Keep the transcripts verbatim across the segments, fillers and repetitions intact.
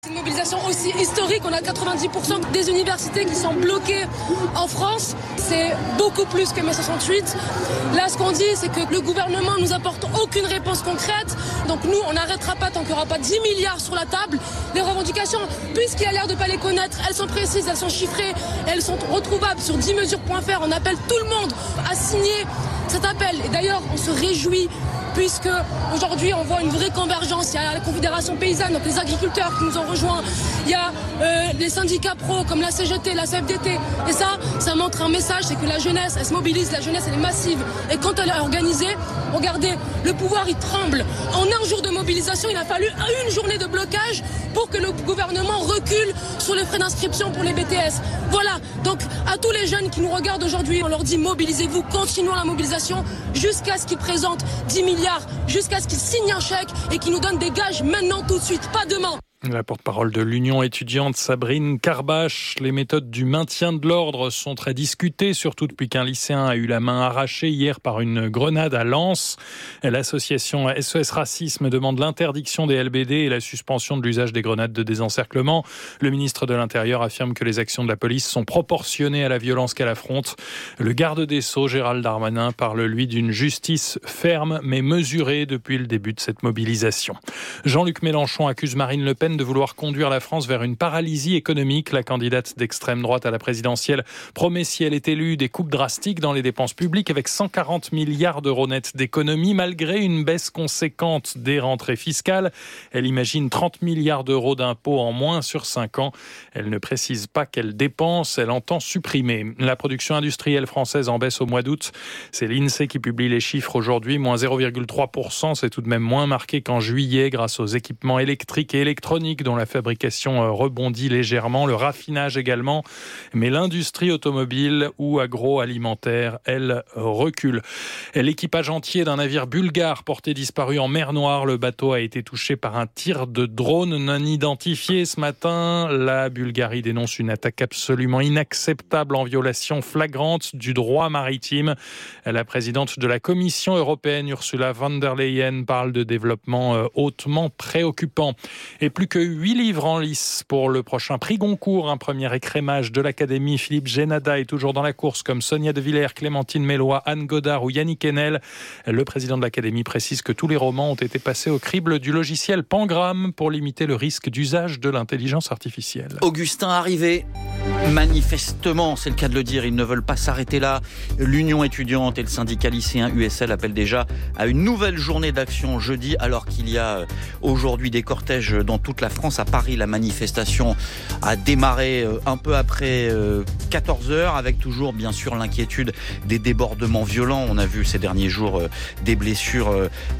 C'est une mobilisation aussi historique, on a quatre-vingt-dix pour cent des universités qui sont bloquées en France, c'est beaucoup plus que mai soixante-huit. Là ce qu'on dit c'est que le gouvernement ne nous apporte aucune réponse concrète, donc nous on n'arrêtera pas tant qu'il n'y aura pas dix milliards sur la table. Les revendications, puisqu'il a l'air de ne pas les connaître, elles sont précises, elles sont chiffrées, elles sont retrouvables sur dix mesures point f r, on appelle tout le monde à signer cet appel. Et d'ailleurs on se réjouit puisque aujourd'hui on voit une vraie convergence. Il y a la Confédération paysanne, donc les agriculteurs qui nous ont rejoints. Il y a euh, les syndicats pro comme la C G T, la C F D T. Et ça, ça montre un message, c'est que la jeunesse, elle se mobilise, la jeunesse, elle est massive. Et quand elle est organisée, regardez, le pouvoir, il tremble. En un jour de mobilisation, il a fallu une journée de blocage pour que le gouvernement recule sur les frais d'inscription pour les B T S. Voilà, donc à tous les jeunes qui nous regardent aujourd'hui, on leur dit mobilisez-vous, continuons la mobilisation jusqu'à ce qu'ils présentent dix milliards, jusqu'à ce qu'ils signent un chèque et qu'ils nous donnent des gages maintenant, tout de suite, pas demain. La porte-parole de l'Union étudiante, Sabrine Karbache. Les méthodes du maintien de l'ordre sont très discutées, surtout depuis qu'un lycéen a eu la main arrachée hier par une grenade à Lens. L'association S O S Racisme demande l'interdiction des L B D et la suspension de l'usage des grenades de désencerclement. Le ministre de l'Intérieur affirme que les actions de la police sont proportionnées à la violence qu'elle affronte. Le garde des Sceaux, Gérald Darmanin, parle lui d'une justice ferme mais mesurée depuis le début de cette mobilisation. Jean-Luc Mélenchon accuse Marine Le Pen de vouloir conduire la France vers une paralysie économique. La candidate d'extrême droite à la présidentielle promet, si elle est élue, des coupes drastiques dans les dépenses publiques avec cent quarante milliards d'euros nets d'économies malgré une baisse conséquente des rentrées fiscales. Elle imagine trente milliards d'euros d'impôts en moins sur cinq ans. Elle ne précise pas quelles dépenses elle entend supprimer. La production industrielle française en baisse au mois d'août. C'est l'INSEE qui publie les chiffres aujourd'hui, moins zéro virgule trois pour cent. C'est tout de même moins marqué qu'en juillet grâce aux équipements électriques et électroniques dont la fabrication rebondit légèrement, le raffinage également, mais l'industrie automobile ou agroalimentaire, elle, recule. L'équipage entier d'un navire bulgare porté disparu en mer Noire, le bateau a été touché par un tir de drone non identifié ce matin. La Bulgarie dénonce une attaque absolument inacceptable en violation flagrante du droit maritime. La présidente de la Commission européenne, Ursula von der Leyen, parle de développement hautement préoccupant. Et plus que huit livres en lice pour le prochain prix Goncourt, un premier écrémage de l'Académie. Philippe Génada est toujours dans la course, comme Sonia De Villers, Clémentine Mélois, Anne Godard ou Yannick Enel. Le président de l'Académie précise que tous les romans ont été passés au crible du logiciel Pangram pour limiter le risque d'usage de l'intelligence artificielle. Augustin arrivé. Manifestement, c'est le cas de le dire, ils ne veulent pas s'arrêter là. L'Union étudiante et le syndicat lycéen U S L appellent déjà à une nouvelle journée d'action jeudi, alors qu'il y a aujourd'hui des cortèges dans toute la France. À Paris, la manifestation a démarré un peu après quatorze heures, avec toujours bien sûr l'inquiétude des débordements violents. On a vu ces derniers jours des blessures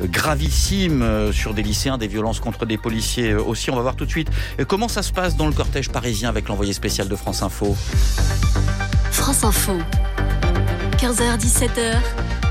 gravissimes sur des lycéens, des violences contre des policiers aussi. On va voir tout de suite comment ça se passe dans le cortège parisien avec l'envoyé spécial de France Info. France Info, quinze heures dix-sept heures,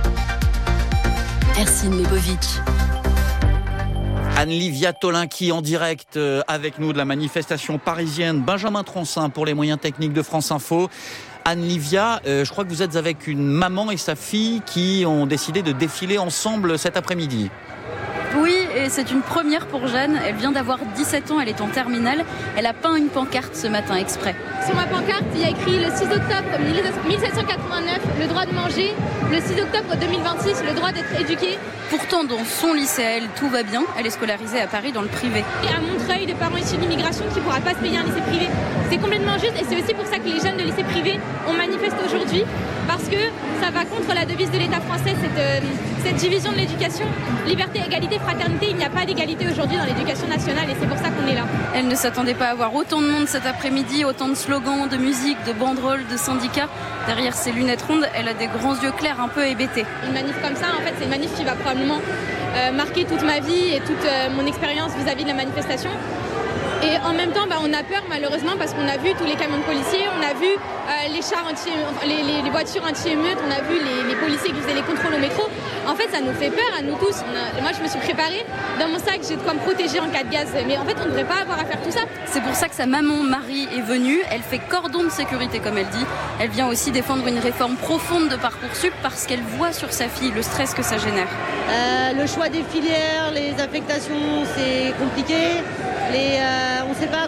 Ercine Lebovic. Anne-Livia Tolinki en direct avec nous de la manifestation parisienne. Benjamin Troncin pour les moyens techniques de France Info. Anne-Livia, euh, je crois que vous êtes avec une maman et sa fille qui ont décidé de défiler ensemble cet après-midi. Oui, et c'est une première pour Jeanne. Elle vient d'avoir dix-sept ans, elle est en terminale. Elle a peint une pancarte ce matin exprès. Sur ma pancarte, il y a écrit le six octobre mille sept cent quatre-vingt-neuf, le droit de manger. Le six octobre deux mille vingt-six, le droit d'être éduqué. Pourtant, dans son lycée à elle, tout va bien. Elle est scolarisée à Paris dans le privé. Et à Montreuil, des parents issus d'immigration qui ne pourra pas se payer un lycée privé. C'est complètement juste et c'est aussi pour ça que les jeunes de lycée privé ont manifesté aujourd'hui. Parce que ça va contre la devise de l'État français, cette, euh, cette division de l'éducation. Liberté, égalité, fraternité. Il n'y a pas d'égalité aujourd'hui dans l'éducation nationale et c'est pour ça qu'on est là. Elle ne s'attendait pas à voir autant de monde cet après-midi, autant de slogans, de musique, de banderoles, de syndicats. Derrière ses lunettes rondes, elle a des grands yeux clairs un peu hébétés. Une manif comme ça, en fait, c'est une manif qui va probablement euh, marquer toute ma vie et toute euh, mon expérience vis-à-vis de la manifestation. Et en même temps, bah, on a peur malheureusement parce qu'on a vu tous les camions de policiers, on a vu euh, les chars anti, les, les, les voitures anti-émeutes, on a vu les, les policiers qui faisaient les contrôles au métro. En fait, ça nous fait peur à nous tous. On a, moi, je me suis préparée. Dans mon sac, j'ai de quoi me protéger en cas de gaz. Mais en fait, on ne devrait pas avoir à faire tout ça. C'est pour ça que sa maman, Marie, est venue. Elle fait cordon de sécurité, comme elle dit. Elle vient aussi défendre une réforme profonde de Parcoursup parce qu'elle voit sur sa fille le stress que ça génère. Euh, le choix des filières, les affectations, c'est compliqué. Les, euh, on ne sait pas